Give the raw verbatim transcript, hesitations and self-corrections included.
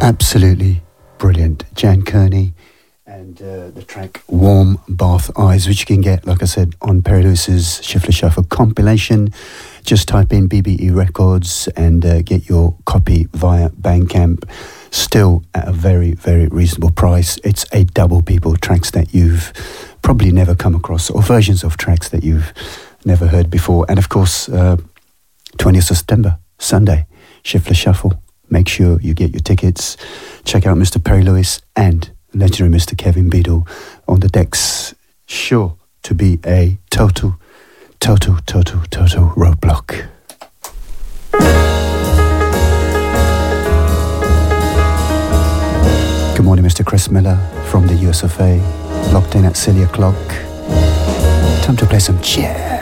Absolutely brilliant. Jan Kearney and uh, the track Warm Bath Eyes, which you can get, like I said, on Perry Lewis's Shuffler Shuffle compilation. Just type in B B E Records and uh, get your copy via Bandcamp. Still at a very, very reasonable price. It's a double, people, tracks that you've probably never come across, or versions of tracks that you've never heard before. And of course, uh, twentieth of September, Sunday, Shuffler Shuffle. Make sure you get your tickets. Check out Mister Perry Lewis and legendary Mister Kevin Beadle on the decks. Sure to be a total, total, total, total roadblock. Good morning, Mister Chris Miller from the U S of A. Locked in at Celia Clock. Time to play some jazz.